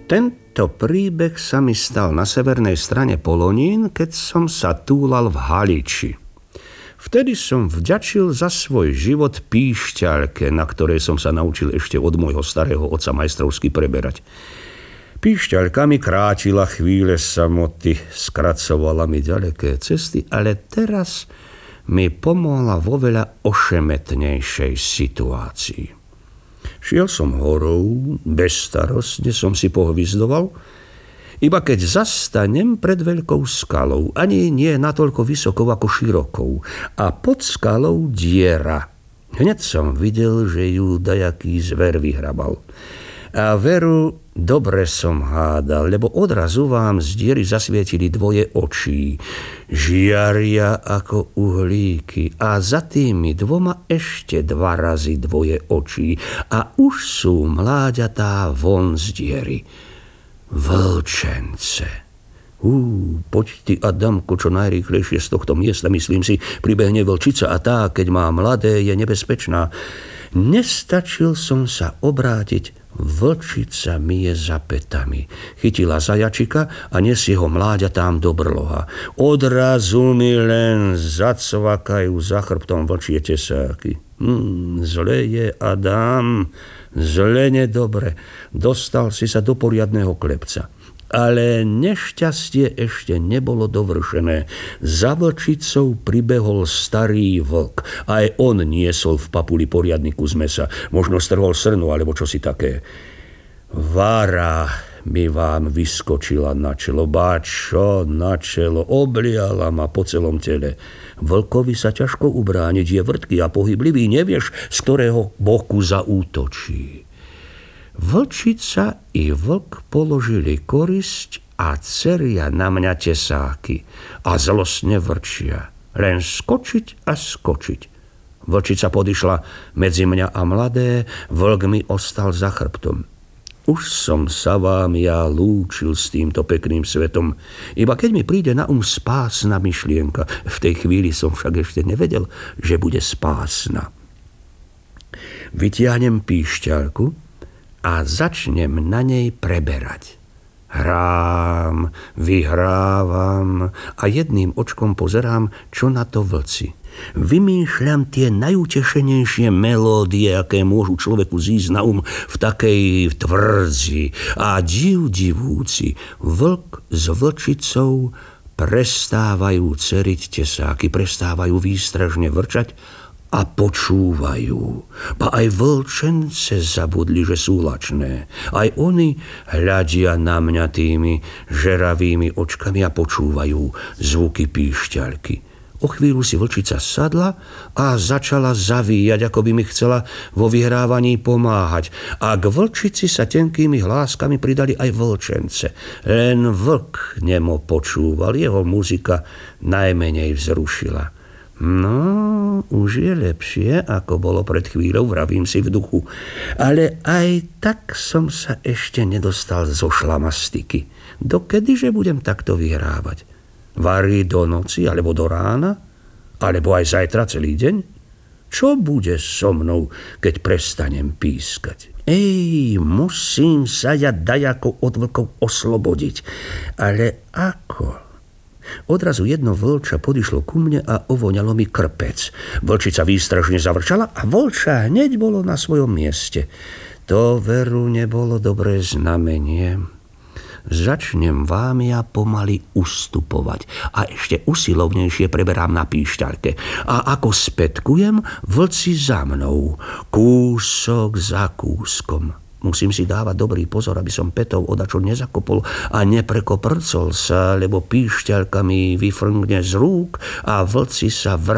Tento príbeh sa mi stal na severnej strane Polonín, keď som sa túlal v Haliči. Vtedy som vďačil za svoj život píšťalke, na ktorej som sa naučil ešte od môjho starého otca majstrovsky preberať. Píšťalka mi krátila chvíle samoty, skracovala mi ďaleké cesty, ale teraz mi pomohla vo veľa ošemetnejšej situácii. Šiel som horou, bezstarostne som si pohvizdoval, iba keď zastanem pred veľkou skalou, ani nie natoľko vysokou ako širokou, a pod skalou diera. Hneď som videl, že ju dajaký zver vyhrabal. A veru, dobre som hádal, lebo odrazu vám z diery zasvietili dvoje očí. Žiaria ako uhlíky a za tými dvoma ešte 2 razy dvoje očí a už sú mláďatá von z diery. Vlčence. Poď ty, Adamko, čo najrýchlejšie z tohto miesta, myslím si, pribehne vlčica a tá, keď má mladé, je nebezpečná. Nestačil som sa obrátiť, vlčica mi je za pätami. Chytila zajačika a nesie ho mláďatám do brloha. Odrazu mi len zacvakajú za chrbtom vlčie tesáky. Zle je, Adam, zle nedobre. Dostal si sa do poriadneho klepca. Ale nešťastie ešte nebolo dovršené. Za vlčicou pribehol starý vlk. Aj on niesol v papuli poriadny kus mesa. Možno strhol srnu, alebo čosi také. Vara mi vám vyskočila na čelo. Čo na čelo? Obliala ma po celom tele. Vlkovi sa ťažko ubrániť. Je vrtký a pohyblivý. Nevieš, z ktorého boku zaútočí. Vlčica i vlk položili korisť a ceria na mňa tesáky a zlostne vrčia. Len skočiť a skočiť. Vlčica podišla medzi mňa a mladé, vlk mi ostal za chrbtom. Už som sa vám ja lúčil s týmto pekným svetom, iba keď mi príde na spásna myšlienka. V tej chvíli som však ešte nevedel, že bude spásna. Vytiahnem píšťalku a začnem na nej preberať. Hrám, vyhrávam a jedným očkom pozerám, čo na to vlci. Vymýšľam tie najutešenejšie melódie, aké môžu človeku zísť na v takej tvrdzi. A divúci, vlk s vlčicou prestávajú ceriť tesáky, prestávajú výstražne vrčať a počúvajú. Ba aj vlčence zabudli, že sú lačné. Aj oni hľadia na mňa tými žeravými očkami a počúvajú zvuky píšťalky. O chvíľu si vlčica sadla a začala zavíjať, ako by mi chcela vo vyhrávaní pomáhať. A k vlčici sa tenkými hláskami pridali aj vlčence. Len vlk nemo počúval, jeho muzika najmenej vzrušila. No, už je lepšie, ako bolo pred chvíľou, vravím si v duchu. Ale aj tak som sa ešte nedostal zo šlamastiky. Dokedyže budem takto vyhrávať? Vari do noci, alebo do rána? Alebo aj zajtra celý deň? Čo bude so mnou, keď prestanem pískať? Musím sa ja dajako od vlkov oslobodiť. Ale ako? Odrazu jedno vlča podišlo ku mne a ovoňalo mi krpec. Vlčica výstražne zavrčala a vlča hneď bolo na svojom mieste. To veru nebolo dobré znamenie. Začnem vám ja pomaly ustupovať a ešte usilovnejšie preberám na píšťalke. A ako spätkujem, vlci za mnou, kúsok za kúskom. Musím si dávať dobrý pozor, aby som pätou odačo nezakopol a neprekoprcol sa, lebo píšťalka mi vyfrngne z rúk a vlci sa